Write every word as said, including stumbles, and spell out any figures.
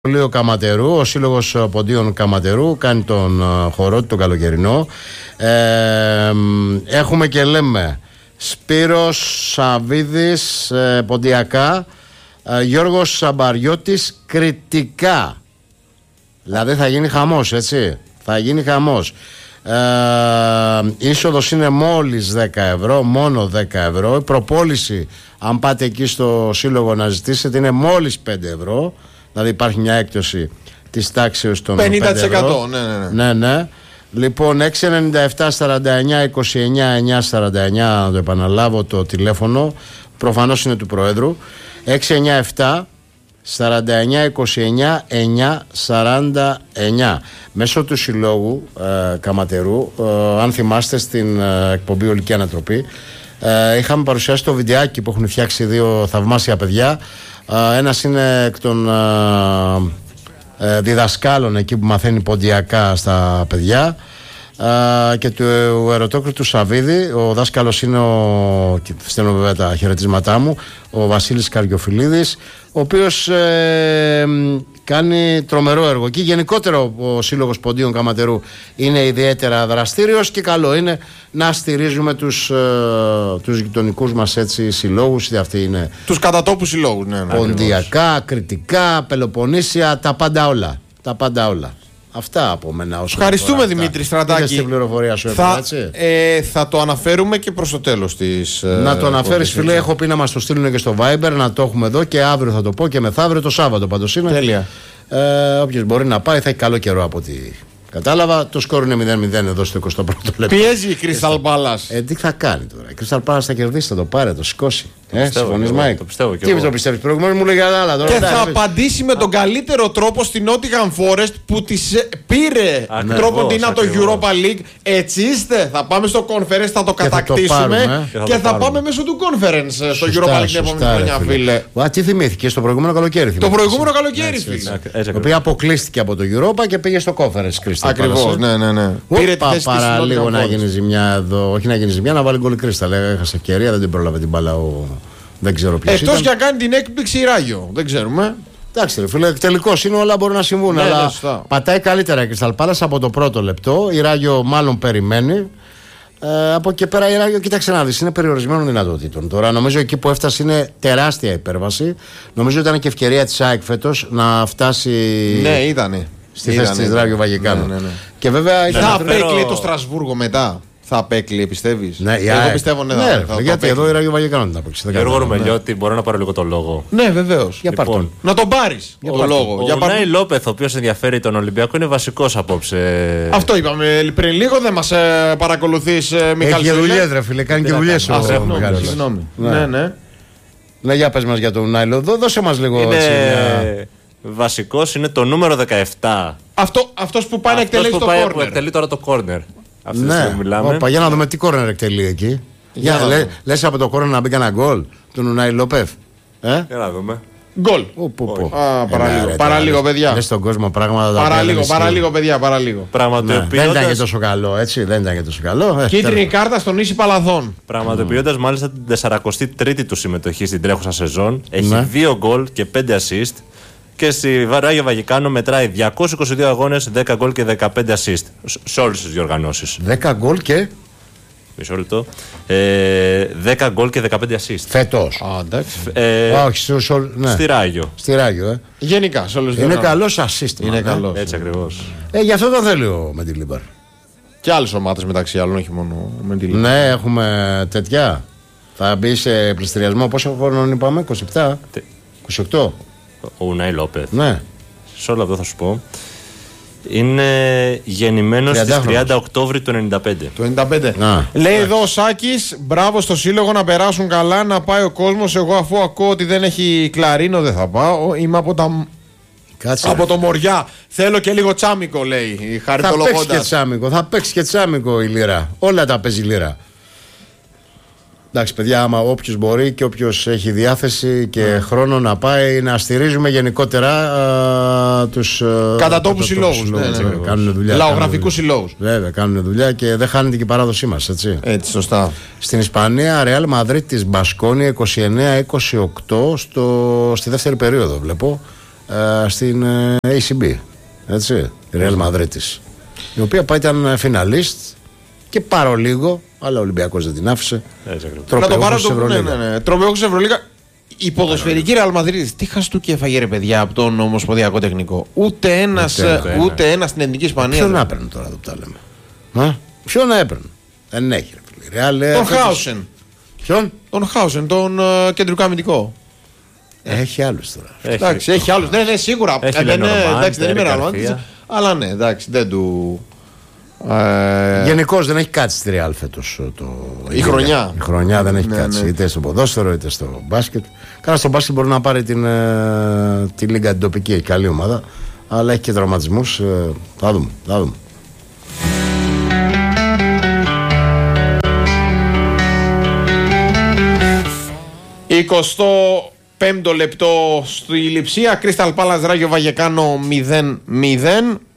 Σχολείο Καματερού, ο Σύλλογος Ποντίων Καματερού κάνει τον χορό του τον καλοκαιρινό. Ε, έχουμε και λέμε Σπύρος Σαβίδης ε, Ποντιακά, ε, Γιώργος Σαμπαριώτης Κρητικά. Δηλαδή θα γίνει χαμός, έτσι. Θα γίνει χαμός. Ε, η είσοδος είναι μόλις δέκα ευρώ, μόνο δέκα ευρώ. Η προπόληση, αν πάτε εκεί στο Σύλλογο να ζητήσετε, είναι μόλις πέντε ευρώ. Δηλαδή υπάρχει μια έκπτωση της τάξης των πενήντα τοις εκατό. Ναι, ναι, ναι. ναι, ναι. Λοιπόν, έξι εννιά επτά σαράντα εννιά είκοσι εννιά εννιακόσια σαράντα εννιά, να το επαναλάβω το τηλέφωνο, προφανώς είναι του Προέδρου. έξι εννιά επτά σαράντα εννιά είκοσι εννιά εννιακόσια σαράντα εννιά. Μέσω του Συλλόγου ε, Καματερού, ε, αν θυμάστε στην ε, εκπομπή Ολική Ανατροπή, ε, είχαμε παρουσιάσει το βιντεάκι που έχουν φτιάξει δύο θαυμάσια παιδιά. Uh, ένας είναι εκ των uh, uh, διδασκάλων εκεί που μαθαίνει ποντιακά στα παιδιά, uh, και του Ερωτόκριτου Σαβίδη. Ο δάσκαλος είναι ο, και στέλνω βέβαια τα χαιρετίσματά μου, ο Βασίλης Καριοφιλίδης, ο οποίος ε, κάνει τρομερό έργο. Και γενικότερα ο Σύλλογος Ποντίων Καματερού είναι ιδιαίτερα δραστήριος και καλό είναι να στηρίζουμε τους, ε, τους γειτονικούς μας έτσι συλλόγους. Είτε αυτοί είναι τους κατατόπους συλλόγους, ναι, ναι, Ποντιακά, Κρητικά, Πελοποννήσια, τα πάντα όλα. Τα πάντα όλα. Αυτά από μένα. Ευχαριστούμε, Δημήτρη Στρατάκη. Στην πληροφορία σου, θα, έτσι. Ε, θα το αναφέρουμε και προς το τέλος της. Να το αναφέρεις, φίλε. Έχω πει να μας το στείλουν και στο Viber, να το έχουμε εδώ και αύριο θα το πω και μεθαύριο, το Σάββατο πάντως είναι. Τέλεια. Ε, όποιος μπορεί να πάει θα έχει καλό καιρό από ό,τι κατάλαβα. Το σκόρ είναι μηδέν μηδέν εδώ στο εικοστό πρώτο λεπτό. Πιέζει η Crystal Palace. Ε, τι θα κάνει τώρα. Η Crystal Palace θα κερδίσει, θα το πάρει, θα το σηκώσει. Ε, συμφωνείς, Μάικ? Το πιστεύω και τι εγώ. το πιστεύεις? Προηγουμένως μου λέγανε άλλα. Τώρα και εντάξει, θα πες. απαντήσει με τον καλύτερο τρόπο στην Nottingham Forest που της πήρε Ακριβώς, τρόπο την από το ακριβώς. Europa League. Έτσι είστε. Θα πάμε στο conference, θα το Και θα το κατακτήσουμε πάρουμε, και ε. θα, Και θα το θα πάρουμε. πάμε μέσω του conference στο Σωστά, Europa League την σωστά, επόμενη ρε, χρονιά, φίλε. φίλε. Α, τι θυμήθηκε στο προηγούμενο καλοκαίρι? Το θυμήθηκες. προηγούμενο καλοκαίρι, Έτσι, έτσι. φίλε. Το οποίο αποκλείστηκε από το Europa και πήγε στο conference, Crystal Palace. Ακριβώς, ναι, ναι, ναι. Πήρε τη Όπα, θέση της παρά Nottingham λίγο να Forest. γίνει ζημιά εδώ. Όχι να γίνει ζημιά, να βάλει γκολ Crystal. Έχασε ευκαιρία, δεν την πρόλαβε την μπάλα ο. Δεν ξέρω ποιος Εκτός ήταν. για κάνει την έκπληξη η Ράγιο. Δεν ξέρουμε. Εντάξει, ρε φίλε, τελικός είναι, όλα μπορούν να συμβούν. Ναι, ναι, αλλά σωστά. πατάει καλύτερα η Crystal Palace από το πρώτο λεπτό. Η Ράγιο μάλλον περιμένει. Ε, από εκεί πέρα η Ράγιο, κοίταξε να δεις, είναι περιορισμένων δυνατοτήτων. Τώρα νομίζω εκεί που έφτασε είναι τεράστια υπέρβαση. Νομίζω ήταν και ευκαιρία της ΑΕΚ φέτος να φτάσει. Ναι, ήτανε. Στη θέση της Ράγιο Βαγεκάνου. Ναι, ναι, ναι. Και βέβαια είχε Θα να απέκλειε φέρω- το Στρασβούργο μετά. Θα απέκλειε, πιστεύεις? Ναι, η Εγώ ΑΕΚ. πιστεύω ναι. Ναι, θα- ρε, θα το γιατί απέκλειε. εδώ η Ράγιο Βαγεκάνου δεν τα παίξει. δεν Γιώργο καταλαβαίνω, ναι. Ρουμελιώτη, μπορώ να πάρω λίγο το λόγο. Ναι, βεβαίως. Για Λοιπόν, πάρ' τον. Να τον πάρεις Για το πάρ' λόγο. Ο Για πάρ' Νάι Λόπεθ, ο οποίος ενδιαφέρει τον Ολυμπιακό, είναι βασικός απόψε. Αυτό είπαμε πριν λίγο, δεν μας ε, παρακολουθείς, ε, Μιχάλη. Έχει και Σουλέ. δουλειές, ρε φίλε, κάνει και να δουλειές κάνω. ο Α, συγγνώμη, Μιχάλης. συγγνώμη. Ναι. Ναι, ναι. Ναι, για πες μας για τον Νάιλο. Δώ- Δώσε μας λίγο έτσι, μια- Είναι βασικός, είναι το νούμερο δεκαεπτά. Αυτό, αυτός που πάει να Αυτός εκτελέσει που, το πάει, που κόρνερ. εκτελεί τώρα το corner. Αυτή τη Ναι, στιγμή μιλάμε. όπα, για να δούμε τι κόρνερ εκτελεί εκεί. Για Για, να λέ, δούμε. λες από το κόρνερ να μπει κανένα γκολ του Νουνάι Λόπεθ. Ε? Για να δούμε. Γκολ. Ου, πού, πού. Α, παραλίγο, Ε, ναι, ρε, παραλίγο, τώρα, παιδιά. Λες στον κόσμο πράγματα τα οποία Παραλίγο, δεν παραλίγο, ισχύουν. παιδιά, παραλίγο. Ναι, δεν ήταν και Πραγματοποιώντας, τόσο καλό, έτσι. Δεν ήταν και τόσο καλό. Ε, Κίτρινη τέλος. κάρτα στον Ίση Παλαδόν. πραγματοποιώντας μάλιστα την σαρακοστή τρίτη του συμμετοχή στην τρέχουσα σεζόν. Έχει Ναι. δύο γκολ και πέντε assist. Και στη Ράγιο Βαγεκάνο μετράει διακόσιους είκοσι δύο αγώνες, δέκα γκολ και δεκαπέντε assist. σ- Σε όλες τις διοργανώσεις. δέκα γκολ και Μισό λεπτό. Ε, δέκα γκολ και δεκαπέντε assist. φέτος. Α, εντάξει. Ε, Α, όχι, στο- στο- ναι. Στη Ράγιο. Στη Ράγιο, ε. Γενικά, σε όλες τις Είναι διοργανώσεις. καλός assist. Είναι man, ε. καλός. Έτσι ακριβώς. Ε, γι' αυτό το θέλει ο Μεντιλίμπαρ. Και άλλες ομάδες μεταξύ άλλων, όχι μόνο με τη Λίγα. Ναι, έχουμε τέτοια. Θα μπει σε πληστηριασμό. Πόσο χρόνο είπαμε, είκοσι επτά, Τι- είκοσι οκτώ. Ο Ουνάι Λόπεθ. Ναι. Σε όλο αυτό θα σου πω. Είναι γεννημένος στις τριάντα τριάντα Οκτώβρη του ενενήντα πέντε. Το ενενήντα πέντε. Να. Λέει εδώ ο Σάκης, μπράβο στο σύλλογο να περάσουν καλά, να πάει ο κόσμος. Εγώ αφού ακούω ότι δεν έχει κλαρίνο δεν θα πάω. Είμαι από, τα... Κάτσε. από το Μοριά. Θέλω και λίγο τσάμικο, λέει η Θα παίξει και χαριτολογώντας. τσάμικο, θα παίξει και τσάμικο η Λύρα. Όλα τα παίζει η Λύρα. Εντάξει, παιδιά, άμα όποιος μπορεί και όποιος έχει διάθεση και χρόνο να πάει, να στηρίζουμε γενικότερα α, τους α, Κατατόπους συλλόγους, ναι, ναι, έτσι, ναι. κάνουν δουλειά. Λαογραφικούς κάνουν δουλειά. συλλόγους. Βέβαια, κάνουν δουλειά και δεν χάνεται και η παράδοσή μας, έτσι. Έτσι, σωστά. Στην Ισπανία, Ρεάλ Μαδρίτης Μπασκόνια είκοσι εννέα είκοσι οκτώ στο, στη δεύτερη περίοδο, βλέπω. ε, στην ε, έι σι μπι. Έτσι, η Real Madrid, η οποία πάει ήταν φιναλίστ και πάρω λίγο, αλλά ο Ολυμπιακός δεν την άφησε. Να το πάρω το ναι, ναι, ναι. Τρομερός Ευρωλίγα. Η ποδοσφαιρική Real Madrid, τι χαστούκι έφαγε ρε παιδιά από τον Ομοσπονδιακό Τεχνικό. Ούτε ένα ούτε ένα στην Εθνική Ισπανία. Ποιον έπαιρνε τώρα εδώ που τα λέμε. Α? Ποιον έπαιρνε. Δεν έχει ρε φίλε. Τον Χάουσεν. Ποιον? Τον Χάουσεν, τον uh, κεντρικό αμυντικό. Έχει άλλους τώρα. Έχει, εντάξει, έχει άλλους. Ναι, ναι, σίγουρα. Έχει ε, ναι, εντάξει, δεν είμαι Real Real. Αλλά ναι, εντάξει, δεν του. Ε... Γενικώς δεν έχει κάτσει στη Real φέτος. Το... Η χρονιά. Η χρονιά δεν έχει ναι, κάτσει. Ναι. Είτε στο ποδόσφαιρο είτε στο μπάσκετ. Καλά, στο μπάσκετ μπορεί να πάρει την, ε, τη λίγα την τοπική, έχει καλή ομάδα. Αλλά έχει και τραυματισμούς. Ε, θα δούμε. Θα δούμε. εικοστό πέμπτο λεπτό στη Λειψία. Crystal Palace Ράγιο Βαγεκάνο μηδέν μηδέν.